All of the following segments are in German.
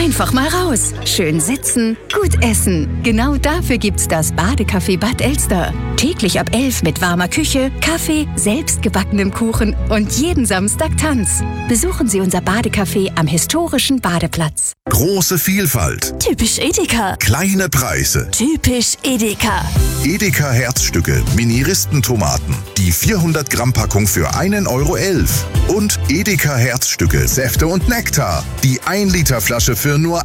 Einfach mal raus. Schön sitzen, gut essen. Genau dafür gibt's das Badecafé Bad Elster. Täglich ab 11 mit warmer Küche, Kaffee, selbstgebackenem Kuchen und jeden Samstag Tanz. Besuchen Sie unser Badecafé am historischen Badeplatz. Große Vielfalt. Typisch Edeka. Kleine Preise. Typisch Edeka. Edeka Herzstücke, Mini-Ristentomaten. Die 400 Gramm Packung für 1,11 €. Und Edeka Herzstücke, Säfte und Nektar. Die 1 Liter Flasche für nur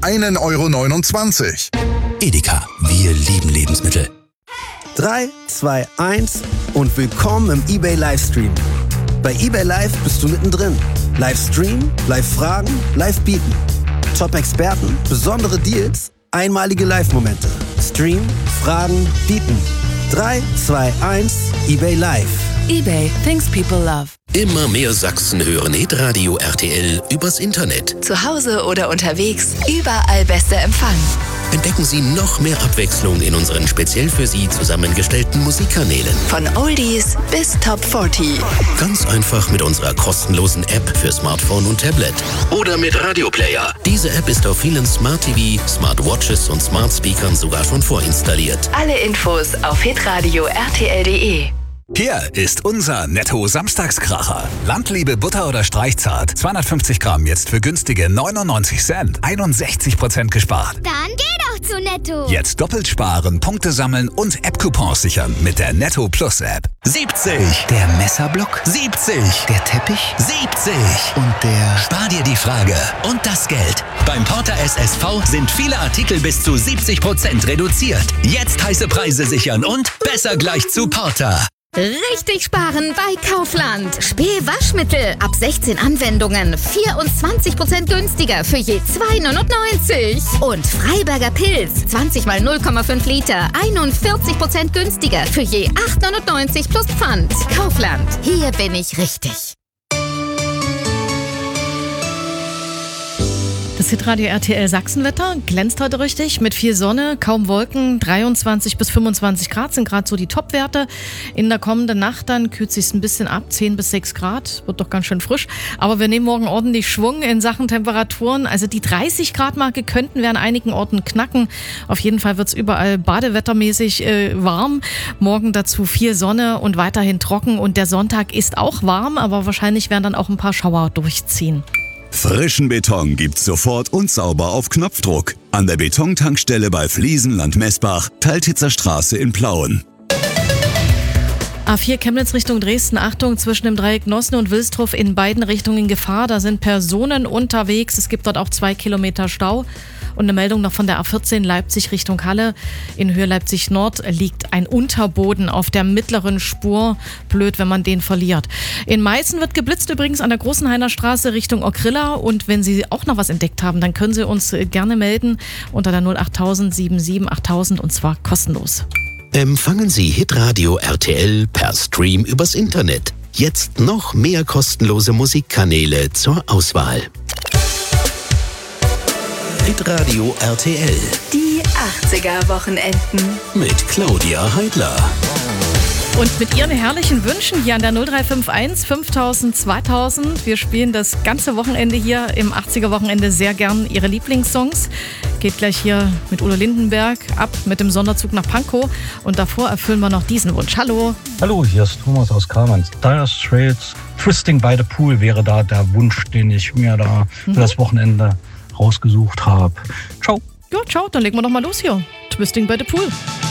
1,29 €. Edeka, wir lieben Lebensmittel. 3, 2, 1 und willkommen im eBay Livestream. Bei eBay Live bist du mittendrin. Livestream, Live-Fragen, Live-Bieten. Top-Experten, besondere Deals, einmalige Live-Momente. Stream, Fragen, Bieten. 3, 2, 1, eBay Live. eBay, things people love. Immer mehr Sachsen hören Hitradio RTL übers Internet. Zu Hause oder unterwegs, überall bester Empfang. Entdecken Sie noch mehr Abwechslung in unseren speziell für Sie zusammengestellten Musikkanälen. Von Oldies bis Top 40. Ganz einfach mit unserer kostenlosen App für Smartphone und Tablet. Oder mit Radioplayer. Diese App ist auf vielen Smart TV, Smartwatches und Smart Speakern sogar schon vorinstalliert. Alle Infos auf hitradio rtl.de. Hier ist unser Netto-Samstagskracher. Landliebe Butter oder Streichzart. 250 Gramm jetzt für günstige 99 Cent. 61% gespart. Dann geh doch zu Netto. Jetzt doppelt sparen, Punkte sammeln und App-Coupons sichern mit der Netto Plus App. 70. Der Messerblock. 70. Der Teppich. 70. Und der... Spar dir die Frage und das Geld. Beim Porter SSV sind viele Artikel bis zu 70% reduziert. Jetzt heiße Preise sichern und besser gleich zu Porter. Richtig sparen bei Kaufland. Spee-Waschmittel ab 16 Anwendungen 24% günstiger für je 2,99 €. Und Freiberger Pilz 20 mal 0,5 Liter 41% günstiger für je 8,99 € plus Pfand. Kaufland, hier bin ich richtig. Das Hitradio RTL Sachsenwetter glänzt heute richtig mit viel Sonne, kaum Wolken, 23 bis 25 Grad sind gerade so die Topwerte. In der kommenden Nacht dann kühlt sich ein bisschen ab, 10 bis 6 Grad, wird doch ganz schön frisch. Aber wir nehmen morgen ordentlich Schwung in Sachen Temperaturen. Also die 30 Grad Marke könnten wir an einigen Orten knacken. Auf jeden Fall wird es überall badewettermäßig warm. Morgen dazu viel Sonne und weiterhin trocken. Und der Sonntag ist auch warm, aber wahrscheinlich werden dann auch ein paar Schauer durchziehen. Frischen Beton gibt's sofort und sauber auf Knopfdruck. An der Betontankstelle bei Fliesenland Messbach, Teiltitzer Straße in Plauen. A4 Chemnitz Richtung Dresden. Achtung, zwischen dem Dreieck Nosne und Wilsdruf in beiden Richtungen Gefahr. Da sind Personen unterwegs. Es gibt dort auch 2 Kilometer Stau. Und eine Meldung noch von der A14 Leipzig Richtung Halle. In Höhe Leipzig Nord liegt ein Unterboden auf der mittleren Spur. Blöd, wenn man den verliert. In Meißen wird geblitzt übrigens an der Großenhainer Straße Richtung Okrilla. Und wenn Sie auch noch was entdeckt haben, dann können Sie uns gerne melden unter der 08000 77 8000 und zwar kostenlos. Empfangen Sie Hitradio RTL per Stream übers Internet. Jetzt noch mehr kostenlose Musikkanäle zur Auswahl. Hitradio RTL. Die 80er-Wochenenden. Mit Claudia Heidler. Und mit Ihren herrlichen Wünschen hier an der 0351 5000 2000. Wir spielen das ganze Wochenende hier im 80er-Wochenende sehr gern Ihre Lieblingssongs. Geht gleich hier mit Udo Lindenberg ab mit dem Sonderzug nach Pankow. Und davor erfüllen wir noch diesen Wunsch. Hallo. Hallo, hier ist Thomas aus Kamenz. Dire Straits, Twisting by the Pool wäre da der Wunsch, den ich mir da für das Wochenende rausgesucht habe. Ciao. Ja, ciao, dann legen wir doch mal los hier. Twisting by the Pool.